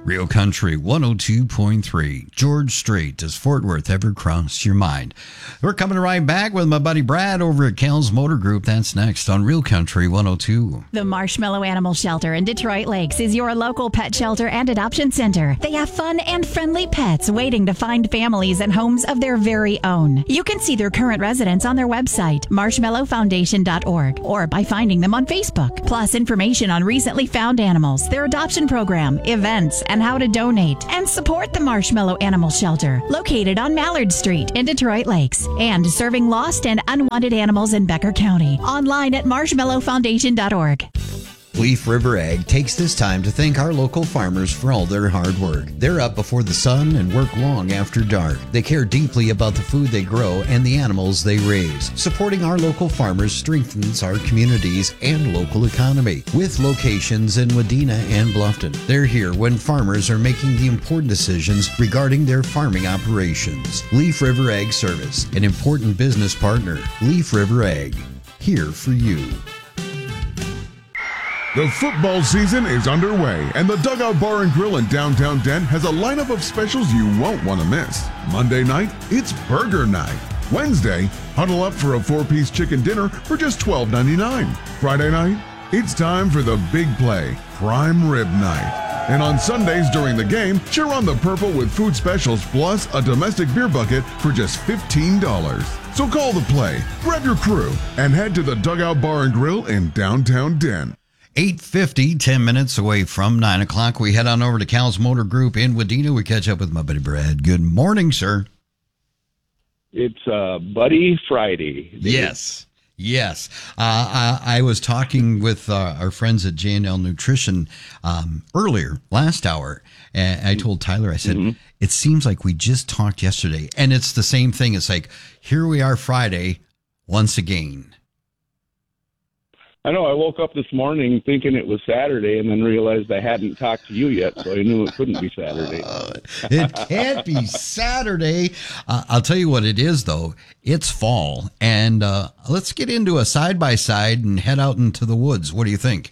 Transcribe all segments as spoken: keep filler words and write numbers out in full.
Real Country one oh two point three. George Strait, does Fort Worth ever cross your mind? We're coming right back with my buddy Brad over at Cal's Motor Group. That's next on Real Country one oh two. The Marshmallow Animal Shelter in Detroit Lakes is your local pet shelter and adoption center. They have fun and friendly pets waiting to find families and homes of their very own. You can see their current residents on their website, marshmallow foundation dot org, or by finding them on Facebook. Plus information on recently found animals, their adoption program, events, and how to donate and support the Marshmallow Animal Shelter, located on Mallard Street in Detroit Lakes, and serving lost and unwanted animals in Becker County. Online at marshmallow foundation dot org. Leaf River Ag takes this time to thank our local farmers for all their hard work. They're up before the sun and work long after dark. They care deeply about the food they grow and the animals they raise. Supporting our local farmers strengthens our communities and local economy. With locations in Wadena and Bluffton, they're here when farmers are making the important decisions regarding their farming operations. Leaf River Ag Service, an important business partner. Leaf River Ag, here for you. The football season is underway, and the Dugout Bar and Grill in downtown Dent has a lineup of specials you won't want to miss. Monday night, it's Burger Night. Wednesday, huddle up for a four-piece chicken dinner for just twelve ninety-nine. Friday night, it's time for the big play, Prime Rib Night. And on Sundays during the game, cheer on the Purple with food specials plus a domestic beer bucket for just fifteen dollars. So call the play, grab your crew, and head to the Dugout Bar and Grill in downtown Dent. eight fifty, ten minutes away from nine o'clock. We head on over to Cal's Motor Group in Wadena. We catch up with my buddy Brad. Good morning, sir. It's uh, Buddy Friday. Yes, yes. Uh, I, I was talking with uh, our friends at J and L Nutrition um, earlier, last hour, and I told Tyler, I said, mm-hmm. It seems like we just talked yesterday, and it's the same thing. It's like, here we are Friday once again. I know. I woke up this morning thinking it was Saturday and then realized I hadn't talked to you yet, so I knew it couldn't be Saturday. Uh, it can't be Saturday. Uh, I'll tell you what it is, though. It's fall, and uh, let's get into a side-by-side and head out into the woods. What do you think?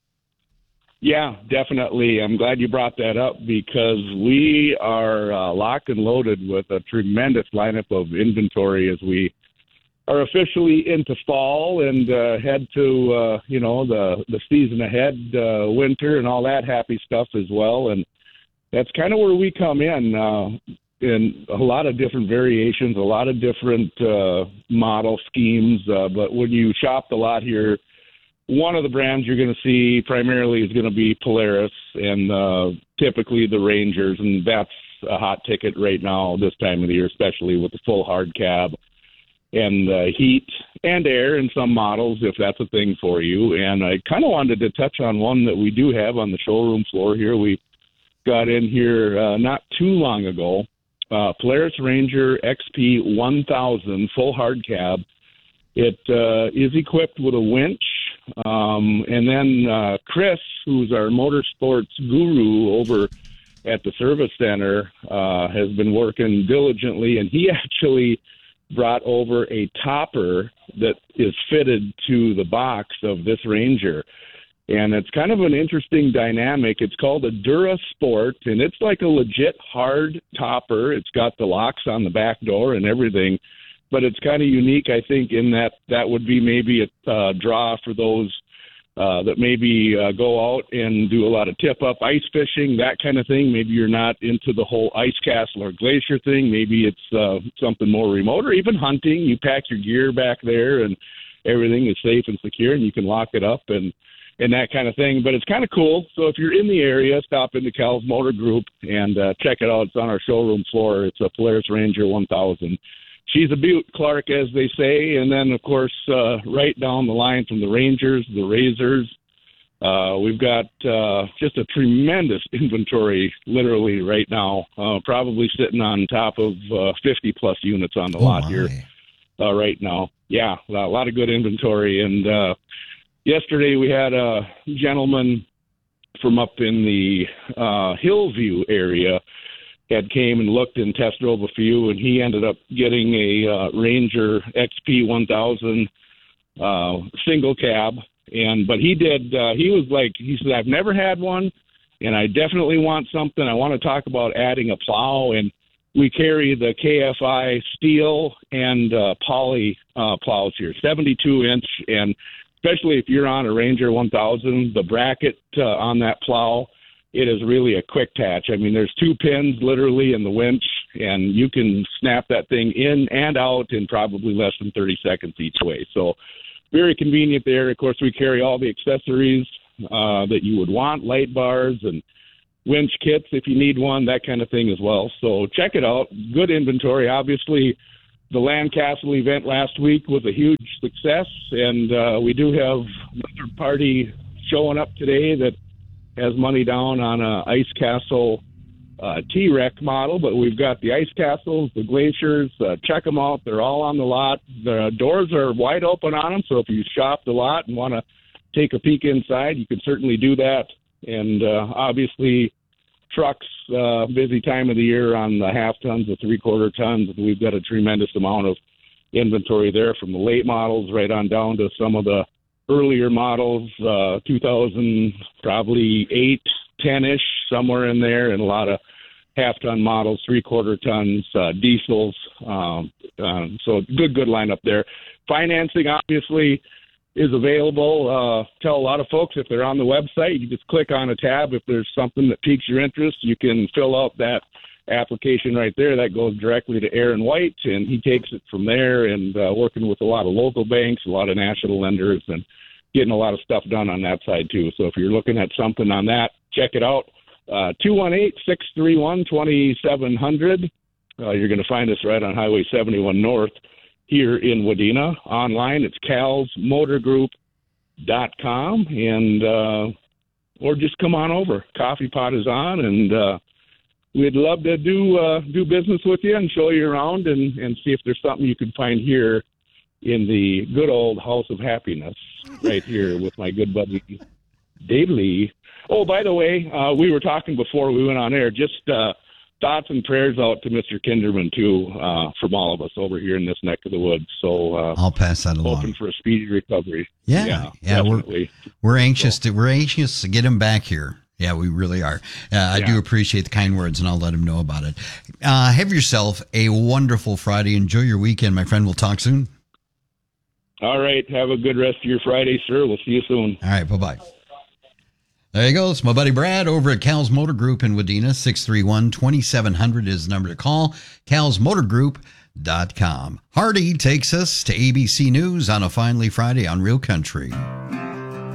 Yeah, definitely. I'm glad you brought that up because we are uh, locked and loaded with a tremendous lineup of inventory as we are officially into fall and uh, head to, uh, you know, the, the season ahead, uh, winter and all that happy stuff as well. And that's kind of where we come in, uh, in a lot of different variations, a lot of different uh, model schemes. Uh, but when you shop the lot here, one of the brands you're going to see primarily is going to be Polaris and uh, typically the Rangers. And that's a hot ticket right now this time of the year, especially with the full hard cab and uh, heat and air in some models, if that's a thing for you. And I kind of wanted to touch on one that we do have on the showroom floor here. We got in here uh, not too long ago, uh, Polaris Ranger X P one thousand full hard cab. It uh, is equipped with a winch. Um, and then uh, Chris, who's our motorsports guru over at the service center, uh, has been working diligently, and he actually brought over a topper that is fitted to the box of this Ranger. And it's kind of an interesting dynamic. It's called a Dura Sport, and it's like a legit hard topper. It's got the locks on the back door and everything, but it's kind of unique, I think, in that that would be maybe a uh, draw for those uh, that maybe uh, go out and do a lot of tip-up ice fishing, that kind of thing. Maybe you're not into the whole ice castle or glacier thing. Maybe it's uh, something more remote or even hunting. You pack your gear back there and everything is safe and secure and you can lock it up and, and that kind of thing. But it's kind of cool. So if you're in the area, stop into Cal's Motor Group and uh, check it out. It's on our showroom floor. It's a Polaris Ranger one thousand. She's a beaut, Clark, as they say. And then, of course, uh, right down the line from the Rangers, the Razors, uh, we've got uh, just a tremendous inventory literally right now, uh, probably sitting on top of uh, fifty-plus units on the oh lot my. here uh, right now. Yeah, a lot of good inventory. And uh, yesterday we had a gentleman from up in the uh, Hillview area had came and looked and test drove a few, and he ended up getting a uh, Ranger X P one thousand uh, single cab. And but he did. Uh, he was like, he said, I've never had one. and I definitely want something. I want to talk about adding a plow, and we carry the K F I steel and uh, poly uh, plows here, seventy-two inch, and especially if you're on a Ranger one thousand, the bracket uh, on that plow, it is really a quick attach. I mean, there's two pins literally in the winch, and you can snap that thing in and out in probably less than thirty seconds each way. So very convenient there. Of course, we carry all the accessories uh, that you would want, light bars and winch kits if you need one, that kind of thing as well. So check it out. Good inventory. Obviously, the Land Castle event last week was a huge success, and uh, we do have another party showing up today that has money down on a Ice Castle uh, T-Rec model, but we've got the Ice Castles, the Glaciers. Uh, check them out. They're all on the lot. The doors are wide open on them, so if you shop the lot and want to take a peek inside, you can certainly do that. And uh, obviously, trucks, uh, busy time of the year on the half tons, the three quarter tons. We've got a tremendous amount of inventory there, from the late models right on down to some of the earlier models, uh, two thousand, probably eight, ten-ish, somewhere in there, and a lot of half ton models, three quarter tons, uh, diesels. Um, um, so good, good lineup there. Financing, obviously, is available. Uh, tell a lot of folks if they're on the website, you just click on a tab. If there's something that piques your interest, you can fill out that application right there. That goes directly to Aaron White, and he takes it from there, and uh, working with a lot of local banks, a lot of national lenders, and getting a lot of stuff done on that side too. So if you're looking at something on that, check it out. Uh, two one eight, six three one, two seven zero zero. Uh, you're going to find us right on Highway seventy-one North here in Wadena. Online, it's cals motor group dot com, and uh, or just come on over. Coffee pot is on, and uh, we'd love to do uh, do business with you and show you around and, and see if there's something you can find here in the good old House of Happiness right here with my good buddy Dave Lee. Oh, by the way, uh, we were talking before we went on air, just uh, thoughts and prayers out to Mister Kinderman, too, uh, from all of us over here in this neck of the woods. So uh, I'll pass that along. Hoping for a speedy recovery. Yeah, yeah, yeah we're, we're anxious so. to we're anxious to get him back here. Yeah, we really are. Uh, I yeah. do appreciate the kind words, and I'll let him know about it. Uh, have yourself a wonderful Friday. Enjoy your weekend, my friend. We'll talk soon. All right. Have a good rest of your Friday, sir. We'll see you soon. All right. Bye-bye. There you go. It's my buddy Brad over at Cal's Motor Group in Wadena. six three one, two seven zero zero is the number to call. cals motor group dot com. Hardy takes us to A B C News on a finally Friday on Real Country.